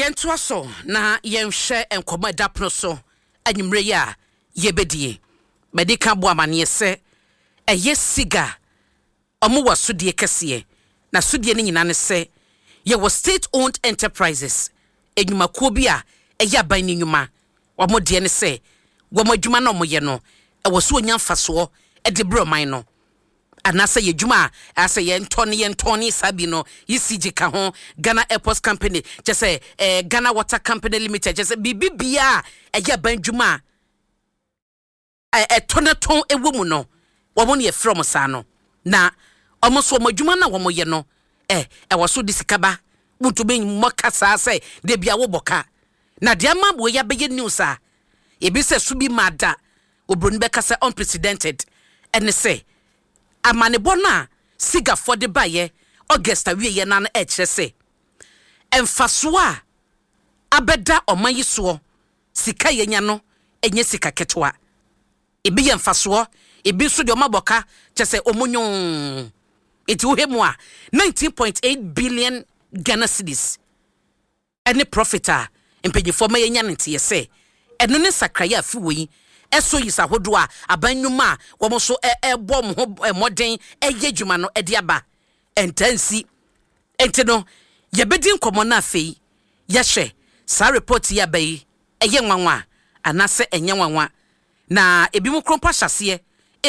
Yentu aso na yenhwe enkomo dapno so anyimre ya yebedie medika bo amane se eye siga omo wasodie kese na sodie ni nyina ne se ye was state owned enterprises enyumakuo bi a eye aban ni nyuma omo de ne se gomo adwuma na omo ye no e wo so onyamfaso e de broman no anasa ye dwuma asa ye ntone sabi no yisiji ka ho Ghana Airports Company just Ghana Water Company Limited just bibia eye ban dwuma toneton ewo mu no wo mo ne from sa no na omo so mo dwuma na wo mo ye no wo so disikaba muntu ben mo kasa say de bia wo boka na de amabo ya beye news a ebi se so bi mada obroni be kasa unprecedented ene say amane bona siga for the baye Augusta wiye na na se emfaso a abeda oman yiso sika yenya no enye sika ketwa ebi ye mfaso ebi so de omaboka chese omunyon eti uhemu a 19.8 billion Ghana cedis any profita empanyefo ma yenya nte yese eno ne sakraya afiwoyi eso yisa hodo a abanyuma wo mo so bom ho moden eye dwuma no de aba entansi ente no yebedi nkomo na afei yahwe sa report ya bai eye nwanwa anase enye nwanwa na ebi mu krompa hyase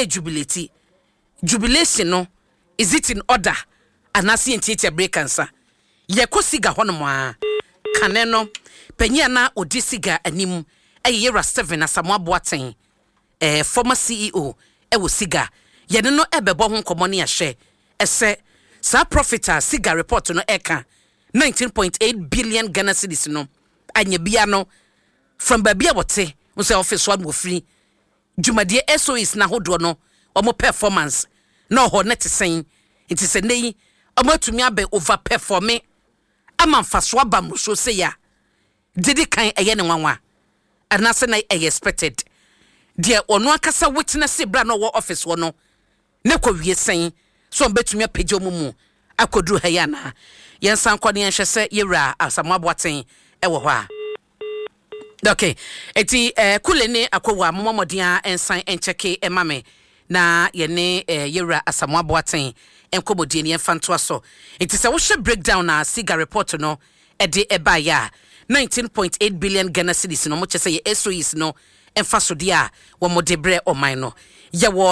jubilation no is it in order anase entiete break ansa ye kosiga hono a kane no panyia na odisiga anim Yera 7 Asamoah Boateng former CEO wo siga ye no ebebo ho nkomo ne ahwe ese sa profita siga report no eka 19.8 billion Ghana cedis no anya bia no from babia wote unse office one mo free dwumadie SOS na hodo no omo performance no ho net sen it is nei omo atumi abe over performing ama mfaso aba mo so se ya didi kan eye ne nwanwa anase na expected dia ono akasa witness bra no wo office wo no ne ko wie sen so betumi apagye mu akoduru ha ya na yensan kwone yenhwe se Yera Asamoah Boateng wo ho a okay eti kulene akwa momodia ensan encheke emame na yene Yera Asamoah Boateng enkomodie ne enfanto aso eti se wo hwe breakdown na siga report no de eba ya 19.8 billion Ghana cedis no mo chese ye SOS no emfaso dia wo mo debre oman no ye wo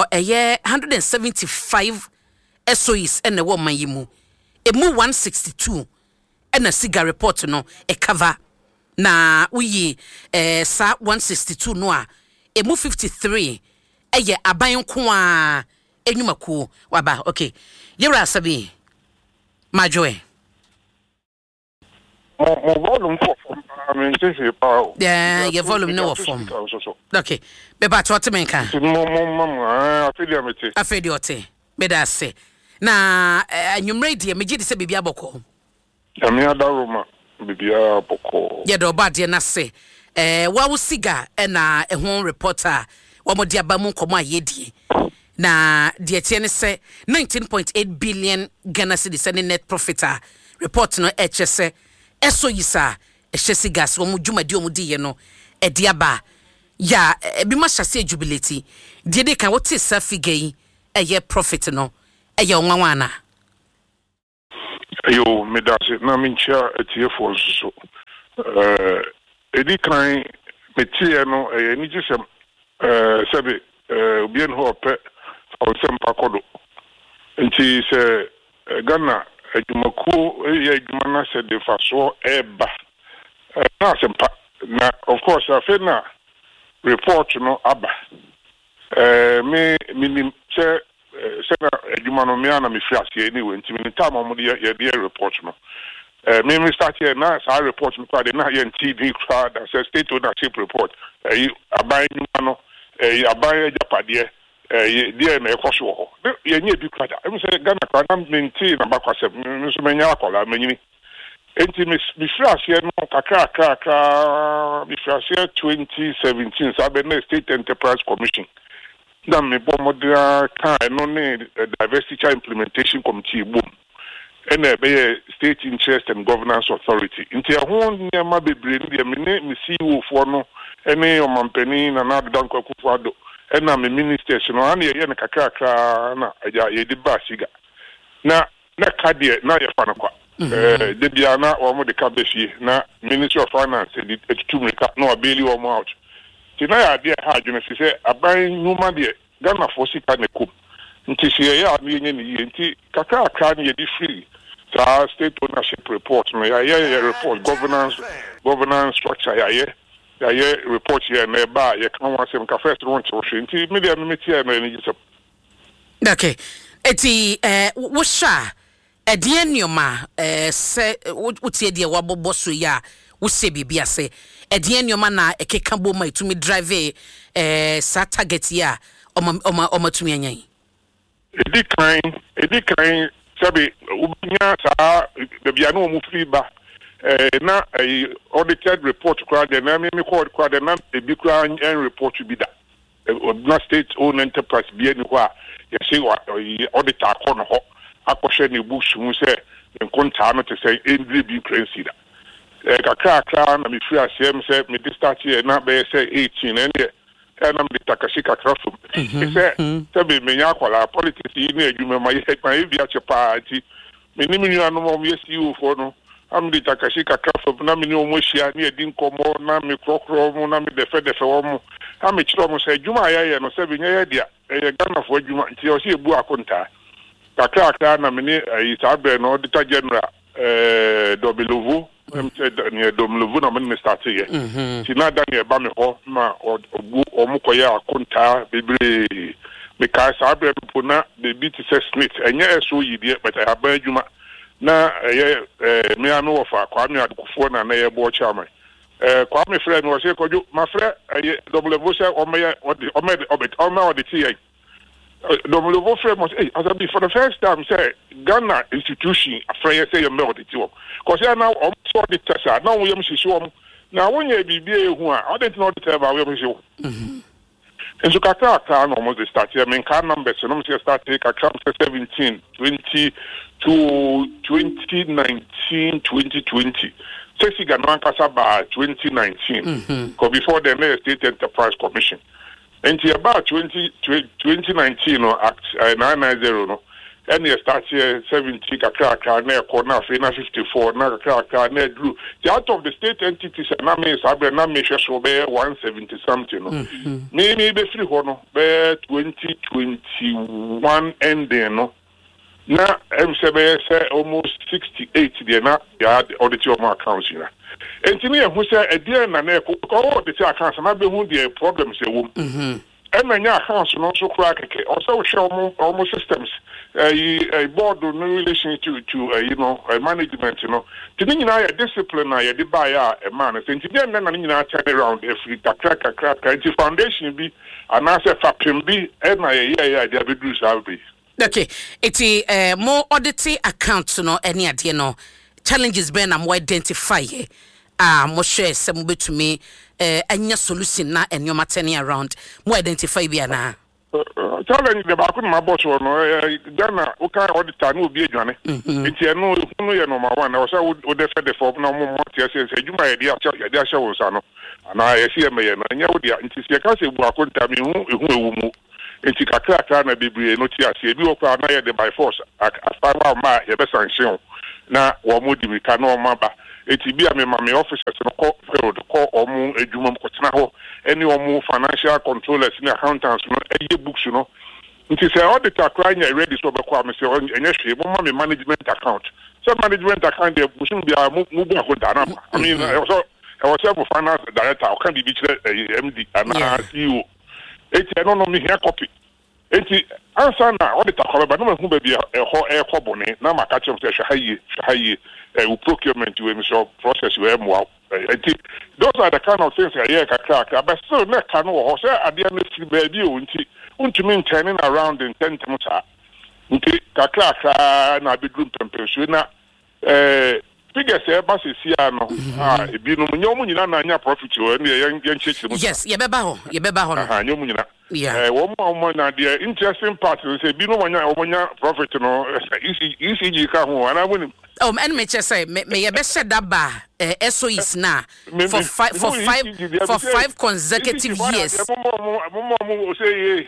175 SOS ene wo man yimu emu 162 ena siga report no cover na uyi sa 162 no a emu 53 eye aban ko a enyumaku waba okay Yera Asabi majoe volume for yeah, your volume no form. Okay. Beba to menka. Afedi ote. Beda se. Na anwumre die meji de se bibia boko. Ami adaroma bibia boko. Ye do ba de na se. Wa wo siga na ehon reporter wa mo de aba mu nkomo ayedie. Na de tie ne se 19.8 billion Ghana cedis net profit report no HSE eso yisa ehwesi gas wo mudwumadi omudi no ediaba ya ebi ma hyase jubility de kan wote sa figure eye profit no eye onwanwa na yo medase na mincha etie for so edi kan metie no ni gisem sebe bien ho pe awsem pakodo nti se Ghana adwumakuo adwuma na se de faso eba na sempa na of course afena report no aba me minim se na adwuma no me ana me fiase anyway nti me time mo de report no me start here na sa report no kwade na ye TV crowd as state ownership report aban no aban japade die na ekoso ho ye nye bi kwada em se Ghana kwada menti na bakwasem nso menya akola manyini enti mi fiase no kakra mi fiase 2017 sabe na State Enterprise Commission na me bomodra kan no ne Diversity Implementation Committee boom and be state interest and governance authority. Into a home near my baby, me see you for no any of my penny and another Danko Kufado, and I'm a minister, so I'm a Kakaka, ya de basiga. Now, na Kadia, now you're Panaqua. The Diana or the Kabeshi, now Ministry of Finance, it's to make up no ability or mouth. Tonight, idea had you say, I buy no money, Ghana for sick and a coup. Until she are being in Kaka can ye be free. So state ownership report, may I report governance structure, I report here nearby, you can't want some cafes to want to see media media and okay. Eti wosha edienioma se wotie de wabobbo so ya wo se bibia se edienioma na ekeka boma itumi drive sa target ya omatumi anyan edi kan sabi ubinya sa bia no mu free ba na audited report kwa de na me kwa de na ebi kwa en report bi da na state owned enterprise bi ni kwa ya say auditor ko no ho akoshe ne books mu say nkonta no te say endri bi currency da kakra na me free asem say me start here na be say 18 and I'm the Takashika Crafum. He said, Tabi Menyakola, politics in a human, my party. Many million yes, you for no. I'm the Takashika Crafum, Namino Mushia, near Dinko, Nami Crocro, Nami the Fed of Homo. I'm a Chomo said, Jumaya and 7 years, a gun of what you want to see a Buaconta. Kakaka, Namini, is Aben, Auditor General, Dobilovu. Near Domluvu, I'm starting here. Sinada near Bamiho, or Mukoya, Conta, Bibi, because I bear Puna, the BTS Smith, and yes, so you did, but I have Benjuma. Now, me I know of a Kwame at Kufona and a board chairman. Kwame friend was here, my friend, Domluvusa, or the TA. Domluvu friend was, as I be for the first time, say, Ghana institution, a friend say a melody to him. Because I now saw the test. Now we must show now when you be who I didn't know the tell about we show. And so Kaka can almost start here. I mean, car numbers, and almost start take a count 17, 20 to 2019, 2020. 60 Ghana by 2019. Because before the State Enterprise Commission. And about 2019 Act 990 no. And you start here 70 Kakaka, near corner, 54, Nakaka, near Drew. The out of the state entities, and I mean, Sabra, so bear 170 something. Maybe the free honor, bear 2021 ending, no. Now, MCB say almost 68, they're not, you had the audit of my accounts here. And to me, who say a dear and I all the accounts, and I've been with the problems, and then your accounts and also crack also show almost systems. A board no relation to management, To me, a discipline, I did buy a man, and then I turn around every crack, the foundation be, and I said, Fapim be, and I be do salary. Okay, it's more auditing accounts, any idea, challenges ben am identify mo share some bit to me anya solution na enyoma turning around mo identify bi ana challenge the back my boss no Ghana o kan auditor no obi adwane enti eno no ye number 1 o say o dey fed for na mo tie say adwuma ye dey a show so no na ye see me ye na nya o dia enti se ka se bu akonta me hu ewu mu enti kakra na bibire no tie ase bi o kwa na ye dey by force afa ma ye be sanction na wo mo di mika na o maba eti bi me officers no call omu adwuma m kotena ho any omu financial controllers ni accountants no eye books no nti say auditor crime ready so be kwa me say enye hwe mo me management account so management account dey bushim bia mu bu akonta na I mean I was for finance director o kan bi kire MD and CEO eti no me here copy eti answer na auditor call ba no me hu ba bia e ho bone na maka chem say hwaye procurement we so process we mo those are the kind of things but still na can wo say ade na free baby o nti untumi turning around in 10 times nti kakra na bedroom temperature na figures e ba se sia no ebi no nyomu nyina na anya profit o ne ye nchechi mu yes ye beba ho no nyomu nyina wo na de interesting part say bi no nya profit no ECG ka ho ana mu and me say me ye be said that ba SOEs na for 5 consecutive years say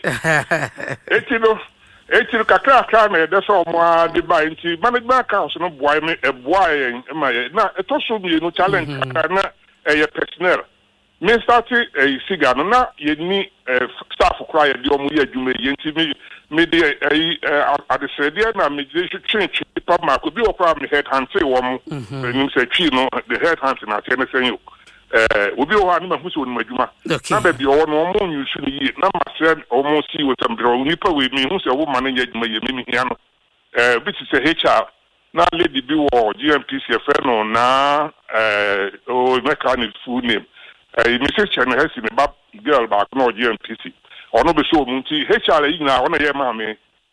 etino kakra na de so mo ade ba nti management accounts no boy me ma na etoso mi no challenge na personnel me start siga no na ye ni staff kra ye de omo ye adwuma ye nti me de adesede na me de change pa ma ko bi o kra me head hand say wo mo nim say twi no the head hand na say you obi o ha ni ma hu so ni madwuma na ba bi o no mo nyusu ni yi na ma se o mo si wo tambro ni pa we mi hu se wo ma na adwuma ye mi hia no bi ti se HR na lady bi wo GMPC no na o mechanic full name Mrs. Chen has in a girl back no GMPC or no be so munti HR yi na ona ye ma me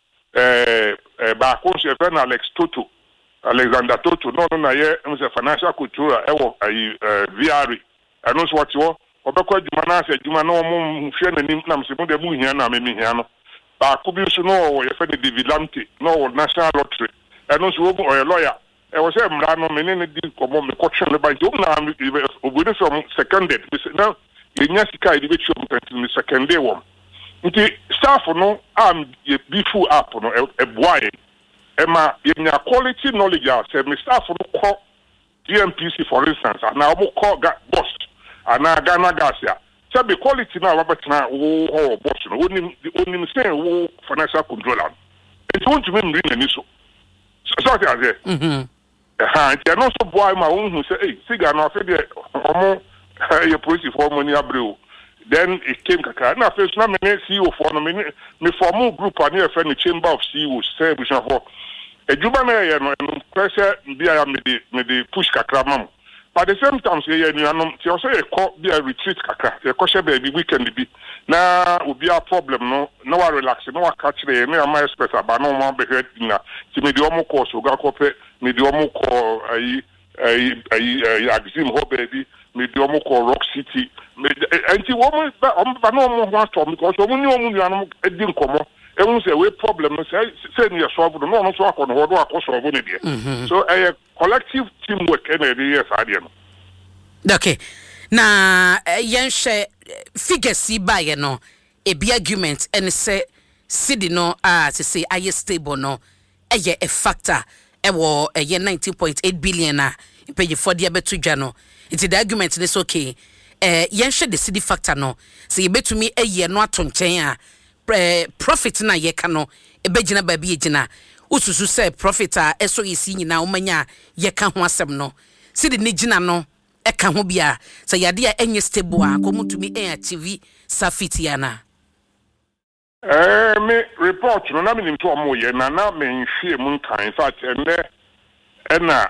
ba ko se fe na Alexander Toto no na ye mse financial culture ewo VR and also what you obekwa djuma na ase djuma na mo hwe nanim na mse mo de mu hia na me hia no ba ko bi so no ye fe de vigilante no national lottery and also wo lawyer was a mrano menene di komo me kotche le ba nti na obude from seconded now yenya sika ide be chom me seconded wom nti staff no am ye bifu app no eboaye ema yenya quality knowledge as me staff no call GMPC for instance na obo call boss ana Ghana gas ya so be quality na wabatna wo boss no oni say wo financial controller it won't me bring any so that is and also boy my own who say siga no fe de omo your police for money abreu then it came kaka na first na me CEO for no me form group ani e friend chamber of CEOs say bushon for eduma na ye no pressure bia me de push kakra mam but the same time say ye nuanom ti o say e call bia retreat kakra e ko she be weekend bi na obi a problem no na wa relax no wa catch dey me am expert aba no mo be head na ti me de omo course o ga ko pe me de omo ko Axim ho baby me de omo ko Rock City me anti woman ba no mo ho atom because omo ni omo nuanom edi nkomo ehun say we problem say ni solve no so akọ no do akọ solve ne de so collective teamwork and yes ade no okay na yen share figures ba ye no e be argument and say city no to say aye stable no eye a factor e wo eye 19.8 billion a pay for the betu dwa no it the argument is okay yen share the city factor no say e betumi eye no atonchen a profit na ye ka no e begina ba bi egina ususu say profit a SOEC nyina omanya ye ka ho asem no city ni gina no e ka ho bia say yade a enye stable a komutumi achieve safety ana me report no na me nim to omo ye na me nhwe mu nkan in fact na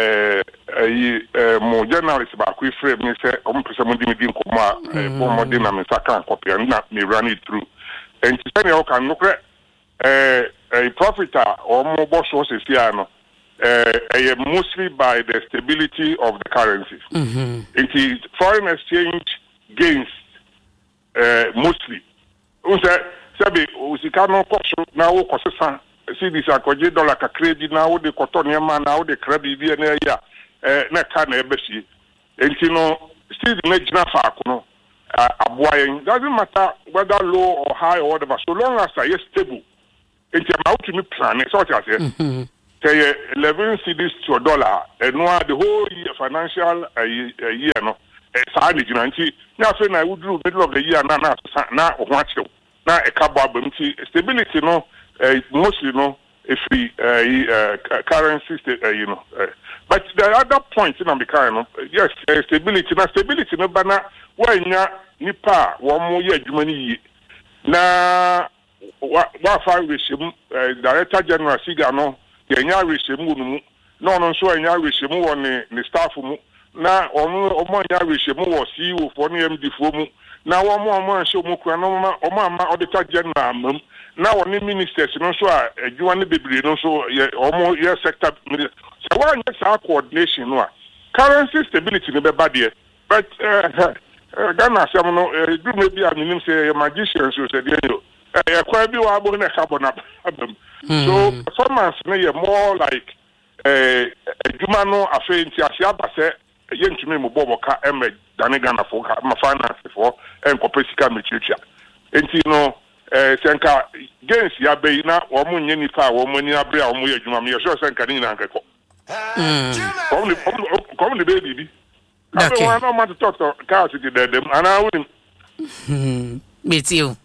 mo journalist ba ku frame me say omo pese mo di nkomo a mo di na me saka copy na me run it through and to say you can look a profit or more boss was no mostly by the stability of the currencies. It is foreign exchange gains mostly. Sabi usikano koso na wo kosesan see this akoje dollar ka credit na wo de kotonia man na wo de credit bi na ya na ka na ebesi enti no still the major fa no doesn't matter whether low or high or whatever, so long as I is stable. It's about to me plan. It's what I say. Say 11 cedis to $1, and the whole year financial year no. It's now saying I would do middle of the year now watch you. Now a carbon stability no mostly no if we currency you know. But the other point in the car yes stability no banner. Wanya nipa wo mo ye adwuma ni yi na wa fa reshim director general siga no ye nya reshim mu no so nya reshim wo ne staff mu na omo nya reshim wo CEO for ne MD fo mu na wo mo anhye mu kura no omo ama auditor general mam na wo ne ministers no so a adwuma ne bebre no so omo ye sector one year coordination no currency stability no be bad there but Ghana some no do maybe I mean say magicians so say there quite be wa bo na carbon up so performance no more like adwuma no afei nti ase aba se yentumi mo bobo ka eme dane Ghana for ma finance for enkope sika mechicha enti no senka gains ya be na wo mo nye nipa wo mo ni abre a wo mo ye adwuma me sure senka ni na nkeko come the baby okay I don't want to talk to cars to them and I will meet you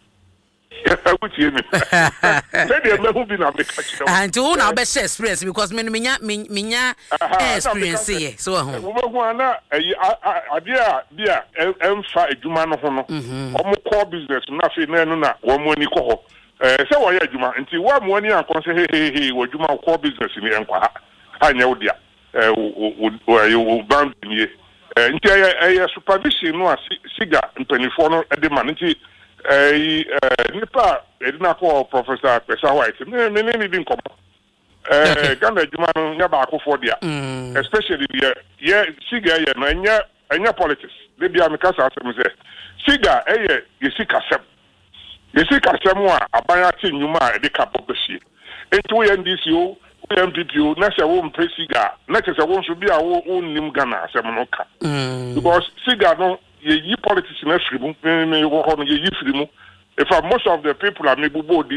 and to now best experience because minya experience here so idea bia emfa adwuma no ho no omo core business na fe na no na wo mo ani ko ho se wo ya adwuma nti wo mo ani ankon se he wo adwuma core business ni enkwa ha anya wo dia wo band ni nti ay supervision no siga mpanifo no de man nti nipa edina ko Professor Pesa White me ni bi nkomo Ghana adwuma no nya ba akofo dia especially the siga ye no enya politics de bia me kasa asem se siga yesika sem a abanya ti nyuma e de ka bobesi enti wo NDCO MPPO na se wo mpe siga na se wo nso bia wo nim Ghana asem no ka because siga no ye politics na frimu me wo ho no ye frimu if most of the people are maybe both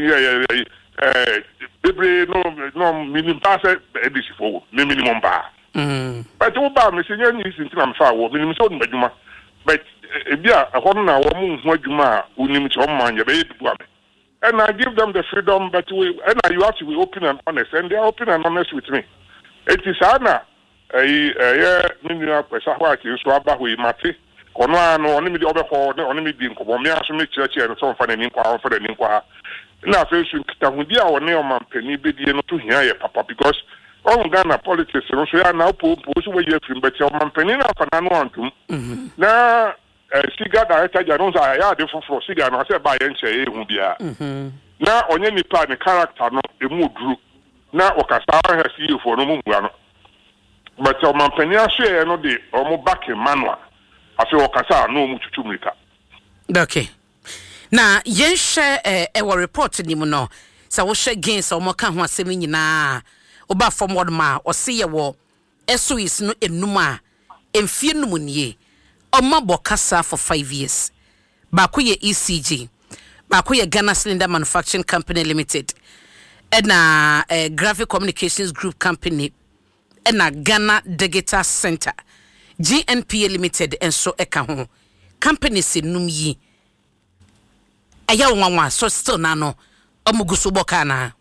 no minimum pass edisi for minimum ba but wo ba me se nya ni sin tina me fa wo minimum so ndadwuma but bia ho no na wo mu hu adwuma unim che o man ye be yedu ame and I give them the freedom but you have to be open and honest and they are open and honest with me it is ana minimum Pesa White so aba ho imate kono ano oni mi di obekọ oni mi di nkobo mi aso mi chire no so fa na ninkwa fa na ninkwa na fe su kita hudi a oni o mampani bedie no to hia ye papa because on Ghana politics no so ya na opo so we ye frim but o mampani na fa na no antum na siga director ja no za ya de foforo siga no se ba ye nche ye hu bia na onye nipa ne character no emu duru na okasa ha si fo no mu no but o mampani aso ye no de o mo back manual afi okasa no mu tutumrika okay na yenhwe ewo report ni mu no sa wo hwe gains o mo ka ho asem nyina oba forward ma o se ye wo SOS no enum a emfie num nie o ma bokasa for 5 years ba ko ye ECG ba ko ye Ghana Cylinder Manufacturing Company Limited na Graphic Communications Group Company na Ghana Digital Center GNPA Limited enso eka ho companies enum yi aya wanwa so still na no omuguso boka na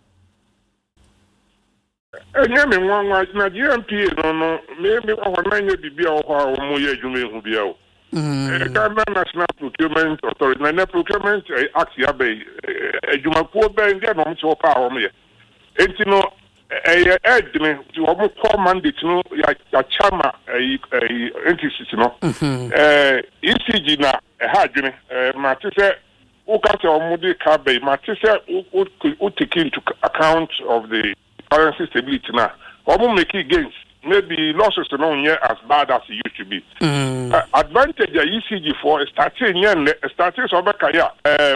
enya me wanwa na GNPA no me ho na nya bibia ho mo ye adwuma ehu bia o Ghana National Procurement Authority na procurement act ya be adwuma ko be ndia no mche opa ho me enti no edme to omo call mandate no ya chama entities no ECG na ha adwene ma te se o ka se omo de ka be ma te se o take into account of the currency stability na omo make gains maybe losses no nye as bad as it used to be advantage ya ECG for starting so be kaya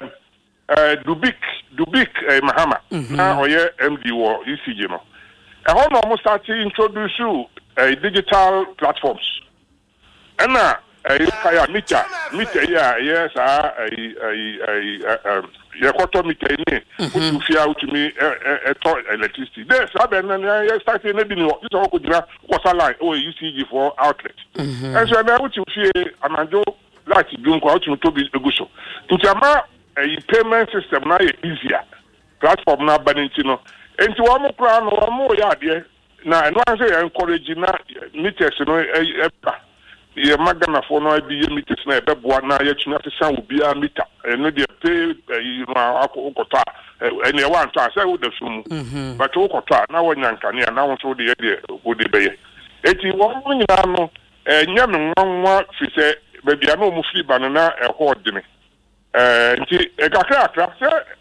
Dubik Mahama na oye MD wo ECG no ho no mo start introduce digital platforms na kaya meter ya yes ya kwato meter ni utu fia utumi electricity there sabe na ya start na bi ni so ko dira ko line o ECG for outlet and so na utu fie amanjo lati dun ko utumi to bi eguso ntama payment system na easier platform na banintino enti wo mo kra no wo mo ya de na no an say encourage na meters no ye magana for no bi ye meters na be boa na ye tuna te san obi a meter no de pay you know akota eni e wan to say wo da sumu but wo kota na wo nyankane na wo so de wo de be ye enti wo mo nyina no nyame nwanwa fi se be bia no mo fi ba no na e ho de me nti kakra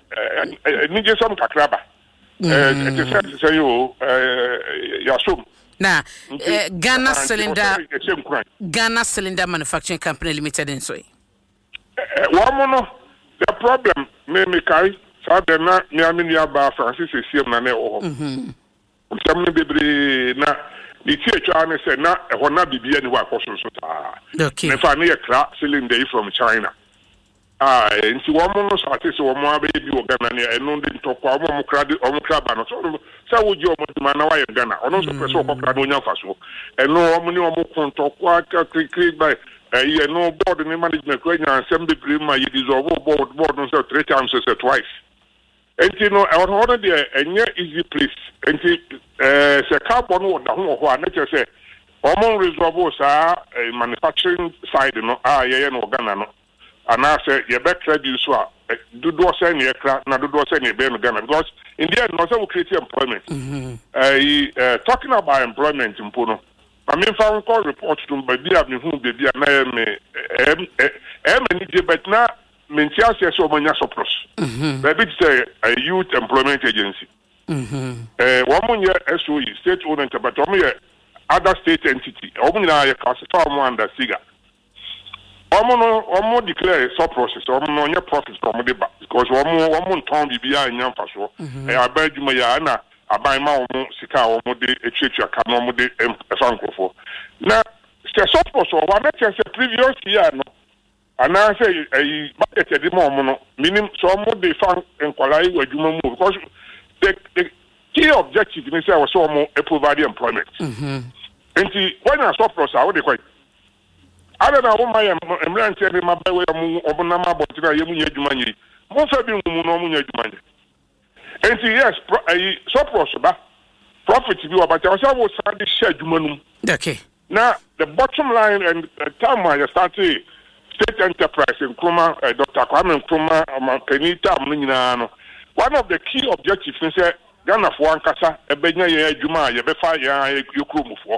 se nije som kakra ba say yo yasom na Ghana Cylinder Manufacturing Company Limited in so one the problem me kai sa de na me amini aba Francis Esiem na wo some bebre na the THR ne say na e ho na bibia ni wa koso so ta me fa ne kra cylinder from China nti wo mo no sa te so wo mo abebi wo Ghana ne eno de ntokwa wo mo kra ba no so sa wo ji wo mo ma na wa ye Ghana ono so pese wo kra no nya faso eno wo mo ni wo mo kontokwa ka kri by no board ni management ko nya ansem bebre ma ye dissolve board no so 3 times so twice. And you know, I want to be a easy place. And the carbon would not say, Omo resolve manufacturing side, no, no Ghana, and I say, you better do so. Do send your crack, not do send your Ben Ghana, because in the end, no, will create employment. Talking about employment in Puno, I mean, found call reports to by the whom baby and but now. Mentia says so many surplus. Maybe say a youth employment agency. One year SOE, state owned, but other state entity. Omina classify one under SIGA. Omo declare surplus, omo no profits from the back because one town BBI in Yampaso. I bet you may ana. I buy my own sika omo de a church omo de a sanko for. Now, the surplus or one previous year no. And I say a market at the moment, meaning some would be found in Kuala Lumpur because the key objective in was so more provide employment. And when I saw process, I would quite. I don't know my employment telling my way of Nama, but Yamu, most of you know money. And yes, a surplus profit to you, but I was starting to share money. Okay. Now, the bottom line and the time I started. State enterprise in Kruma, Dr. Kwame Nkrumah, Penita, one of the key objectives is Ghana for one casa, a Benya Juma, Yabefa, Yukrum for.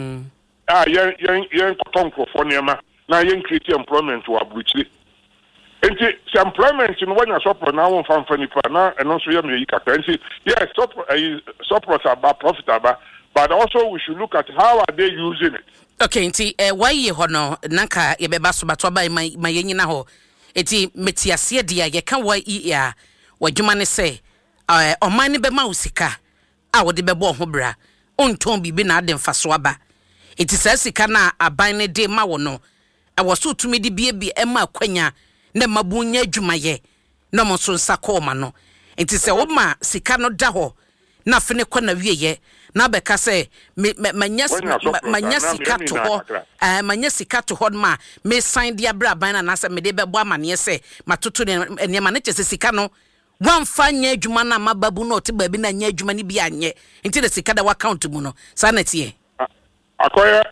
Young Tonko for Nema, now young create employment to Abuchi. And the employment in one as opera now from Fanipana and also Yamika. Yes, surplus about profitable, but also we should look at how are they using it. Okay, nti why ye ho no nanka ye beba so bato ba ma yenyina ho eti metiase dia ye ka why a wadwuma ne se oman ne bema usika a wode bebo ho bra onton bibi na ade mfaso aba eti sa sika na aban ne de ma wo no e wo so tumi de bie ema kwanya na mabunya adwuma ye na mo so nsako ma no eti se wo ma sika no da ho na fene kwa na wieye na beka se manya sika to ho manya sika to ho ma me sign dia bra ban na se me de bebo amane se matoto ne ma ne chese sika no wan fa nya adwuma na mababu no te ba bi na nya adwuma ni bi anye nti de sika da wa account mu no sa na tie akoya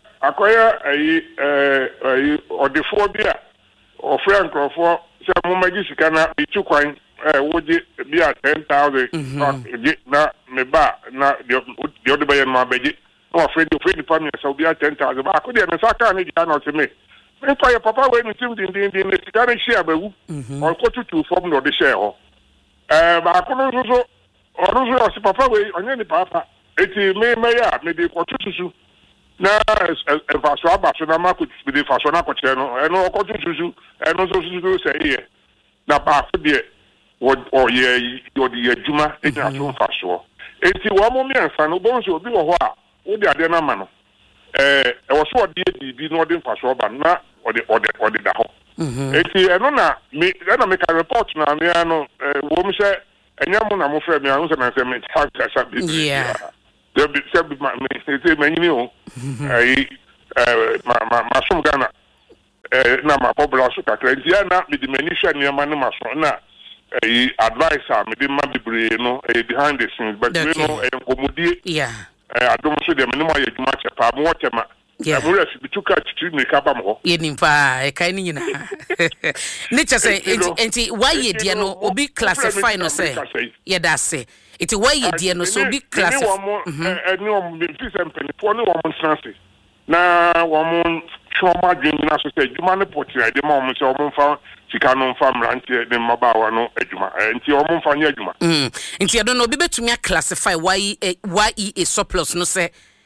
odefo bia ofre nkrofo se mo magi sika na bitu kwan woje bia 10,000 na me ba na the other by my baby no afraid family so bia 10,000 ba ko de na saka na dia na o se me kwa your papa we ni tim din sika na share ba wu on ko tutu form no de share ho ba ko no so o se papa we onye ni papa eti me ya me de ko tutu na faso abaso na ma ko de faso na ko che no eno ko tutu eno so say here na ba ko de or ye the Juma in a soon for sure. It's 1 moment, and Obonso will be a while. What the other man? I was so dear be not in for sure, but not or the Daho. It's a me, then I make a report now. I know, woman said, and Yaman, I'm afraid, I was an answer. Yeah. There'll be said, my son Ghana. Na my popular sugar, Diana, with the Manisha near Manama. Advisor, me ma bebre no behind the scenes, but you know enkomodi I don't see them no more adwuma chepa mo tema I will be too catch to me kaba mo ye nimfa e kai ni nyina nature say enti why ye dia no obi classify no say ye da say enti why ye dia no so obi classify any o me fi sempe ni for ni wo mo translate na wo mo choma dwen na so say adwuma ne potire de ma wo mo say wo mo fa sika no mfa mrantie ne mabawa no adwuma enti o mo mfa nya adwuma enti I don't know be betumi classify why a surplus no say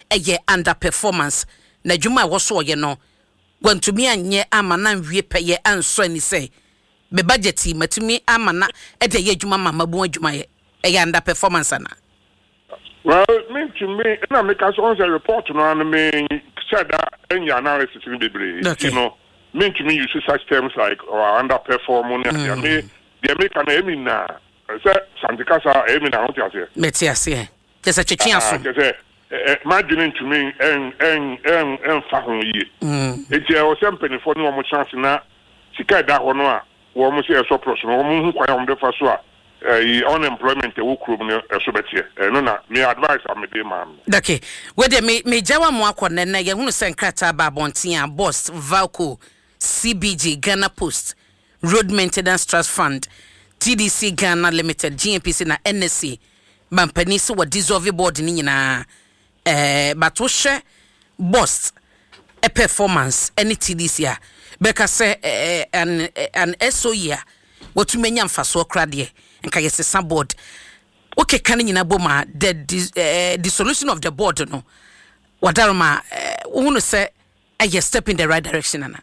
ɛyɛ underperformance na adwuma a wɔso ɔyɛ no gwantumi anyɛ ama na nwie pɛyɛ ansɔ ani sɛ me budget matumi ama na ɛde yɛ adwuma ma mabu adwuma yɛ ɛyɛ underperformance ana. Well, to me, and I make us on the report on me said that any analysis in the okay. You know, to me use such terms like or underperforming. They make an aim now. Say Santa Casa aim now. What you say? Metiasie. Just a chichiaso. Imagine to me and fahun ye. It's a something for no more chance now. She can't that one. One must say a surplus. One who quite on the first one. Unemployment will crew so better. No, me advice I'm a man. Okay, whether me Jawa Mwako Nene, you want to send Krata Babontia, Boss, Valco, CBG, Ghana Post, Road Maintenance Trust Fund, TDC Ghana Limited, GMPC na NSC, Mampenisi wa dissolve board nina, but woshe Boss, a performance, any TDC ya, Beka se an SOE, what you mean for so cradie. Nka yesi sa board okay kan nyina boma the dissolution of the board no wadaroma wonu say a step in the right direction ana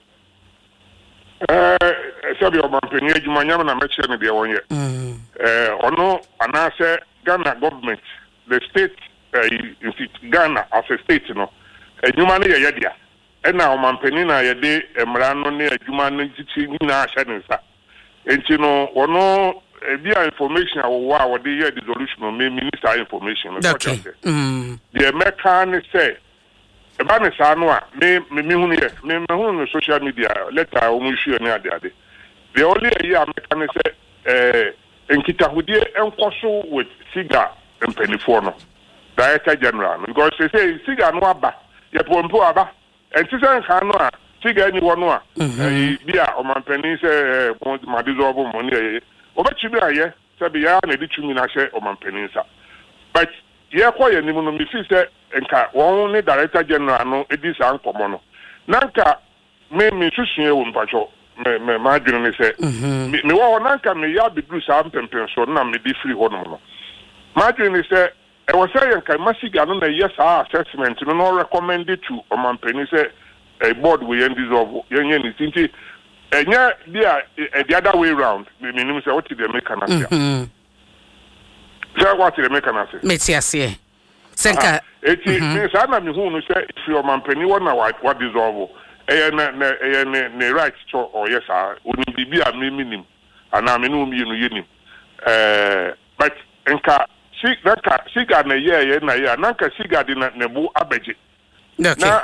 sabi o mampeni adwuma nyama na meche ne de wonye ono anase Ghana government the state Ghana as a state no adwuma ne ye dia e na o mampeni na ye de emra no ne adwuma no titi nyina ahye ne nsa enti no ono via information what the year dissolution of minister information. Okay. The American say about me sanwa me social media letter omushu na ade. The only year American say enkitahudie enkoso with Siga Mpenifor no Director General because they say Siga no aba ye pompo aba entisan kan no a Siga any one no a bia o mampeni say ma dissolve money Obachibi aye sabi ya na ditumi na hye omanpeninsa but ye kwaye ni mu no mi fi se nka won ni Director General no edi sa nkomo no nanka me susue wo mpacho me ma dwene ni se me wo nanka me ya bedru sa mpempen so na me di free ho no ma dwene ni se e wo se yanka masiga no na yes assessment no recommended to omanpenin se a board we end dissolve yenye ni tinti enya dia the other way round me nim say what the mechanism say what the mechanism metiasie senka eti me say na me hu no say if your mampani wona what dissolve na right to or yes oni bibia me minim ana me no mi no yenim but enka siga na ye na ye nanka siga de na bu abeje na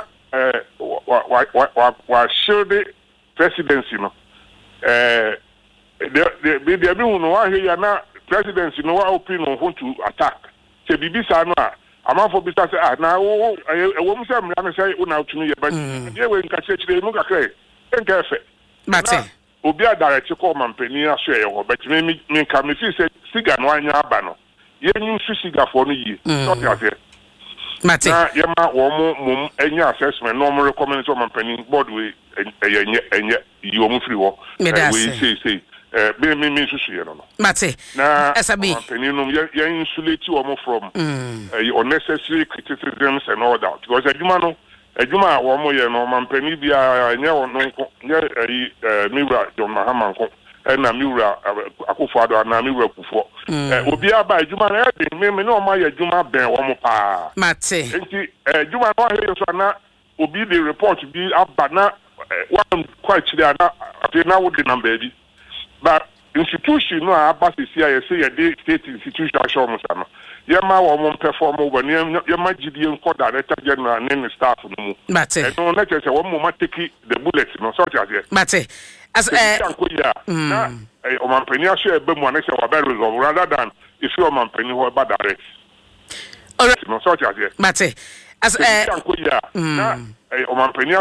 wa shield presidency no the be no wa here na presidency no wa open on to attack se bibisa no a amafo bisa say na wo mu say mra no say una tunu ye but ye we nka chire no kakra enka efe mate obi a direct call mampani aso ye ho but me nka me fi say siga no anya aba no ye nyu siga for no yi so ya mate na ye ma wo mum enya assessment no mo recommend to mampani board we enye you mu free wo we say me susu ye no mate na asabi mampani no ye insulate wo mo from unnecessary criticisms and all that because adwuma wo mo ye no mampani bia enye wo no nye miwra John Mahama nko na miwra akufado na miwra kufo obi aba adwuma na e me no ma ye adwuma ben wo mo pa mate enti adwuma no he so na obi the report bi aba na one quite clear na na wo the number bi but institution no aba se say ye state institution show mo sana ye ma wo mo perform over ye ma gidie nko Director General and staff no mu mate no na che wo mo ma take the bullet no so just mate as na o mampani aso e be mu na se wa be resolve rather than if you mampani ho ba direct all right no so just mate as na o mampani